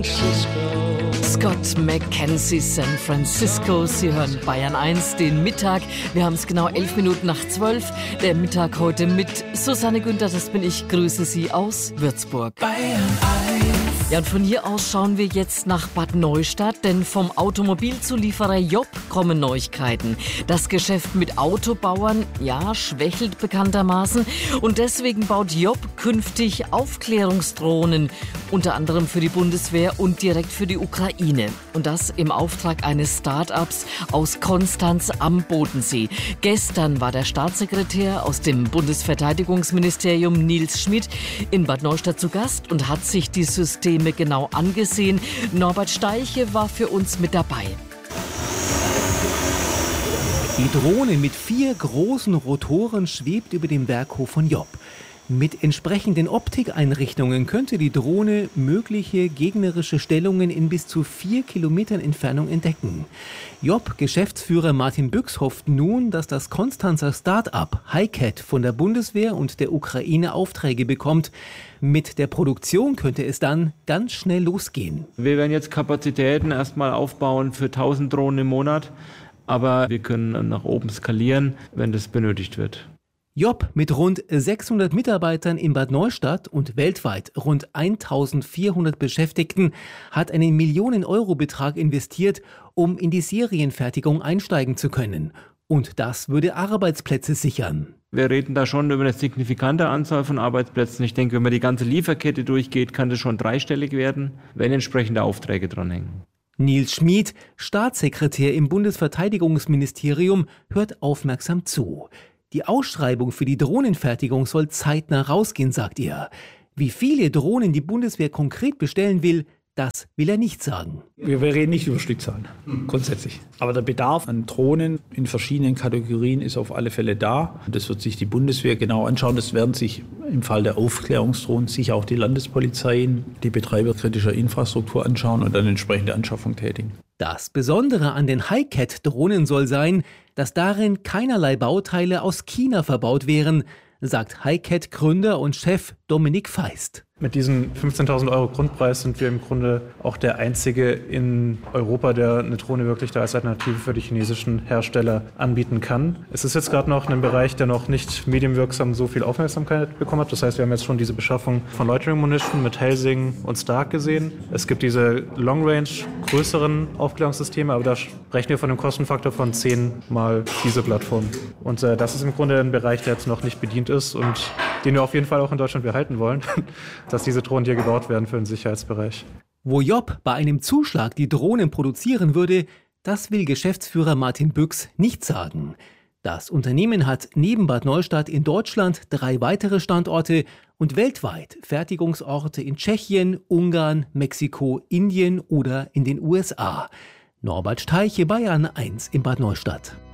Scott McKenzie, San Francisco. Sie hören Bayern 1, den Mittag. Wir haben es genau 11 Minuten nach 12. Der Mittag heute mit Susanne Günther, das bin ich. Grüße Sie aus Würzburg. Bayern 1. Ja, und von hier aus schauen wir jetzt nach Bad Neustadt, denn vom Automobilzulieferer Job kommen Neuigkeiten. Das Geschäft mit Autobauern, ja, schwächelt bekanntermaßen. Und deswegen baut Job künftig Aufklärungsdrohnen, unter anderem für die Bundeswehr und direkt für die Ukraine. Und das im Auftrag eines Start-ups aus Konstanz am Bodensee. Gestern war der Staatssekretär aus dem Bundesverteidigungsministerium Nils Schmidt in Bad Neustadt zu Gast und hat sich die Systeme genau angesehen. Norbert Steiche war für uns mit dabei. Die Drohne mit 4 großen Rotoren schwebt über dem Werkhof von Job. Mit entsprechenden Optikeinrichtungen könnte die Drohne mögliche gegnerische Stellungen in bis zu 4 Kilometern Entfernung entdecken. Job-Geschäftsführer Martin Büchs hofft nun, dass das Konstanzer Start-up HiCat von der Bundeswehr und der Ukraine Aufträge bekommt. Mit der Produktion könnte es dann ganz schnell losgehen. Wir werden jetzt Kapazitäten erstmal aufbauen für 1000 Drohnen im Monat, aber wir können nach oben skalieren, wenn das benötigt wird. Job mit rund 600 Mitarbeitern in Bad Neustadt und weltweit rund 1400 Beschäftigten hat einen Millionen-Euro-Betrag investiert, um in die Serienfertigung einsteigen zu können. Und das würde Arbeitsplätze sichern. Wir reden da schon über eine signifikante Anzahl von Arbeitsplätzen. Ich denke, wenn man die ganze Lieferkette durchgeht, kann das schon dreistellig werden, wenn entsprechende Aufträge dranhängen. Nils Schmidt, Staatssekretär im Bundesverteidigungsministerium, hört aufmerksam zu. Die Ausschreibung für die Drohnenfertigung soll zeitnah rausgehen, sagt er. Wie viele Drohnen die Bundeswehr konkret bestellen will, das will er nicht sagen. Wir reden nicht über Stückzahlen, grundsätzlich. Aber der Bedarf an Drohnen in verschiedenen Kategorien ist auf alle Fälle da. Das wird sich die Bundeswehr genau anschauen. Das werden sich im Fall der Aufklärungsdrohnen sicher auch die Landespolizeien, die Betreiber kritischer Infrastruktur anschauen und dann entsprechende Anschaffung tätigen. Das Besondere an den HiCat-Drohnen soll sein, dass darin keinerlei Bauteile aus China verbaut wären, sagt HiCat-Gründer und Chef Dominik Feist. Mit diesem 15.000 € Grundpreis sind wir im Grunde auch der einzige in Europa, der eine Drohne wirklich da als Alternative für die chinesischen Hersteller anbieten kann. Es ist jetzt gerade noch ein Bereich, der noch nicht medienwirksam so viel Aufmerksamkeit bekommen hat. Das heißt, wir haben jetzt schon diese Beschaffung von Loitering Munition mit Helsing und Stark gesehen. Es gibt diese Long-Range, größeren Aufklärungssysteme, aber da sprechen wir von einem Kostenfaktor von 10 mal diese Plattform. Und das ist im Grunde ein Bereich, der jetzt noch nicht bedient ist und den wir auf jeden Fall auch in Deutschland behalten wollen, dass diese Drohnen hier gebaut werden für den Sicherheitsbereich. Wo Job bei einem Zuschlag die Drohnen produzieren würde, das will Geschäftsführer Martin Büchs nicht sagen. Das Unternehmen hat neben Bad Neustadt in Deutschland 3 weitere Standorte und weltweit Fertigungsorte in Tschechien, Ungarn, Mexiko, Indien oder in den USA. Norbert Steiche, Bayern 1 in Bad Neustadt.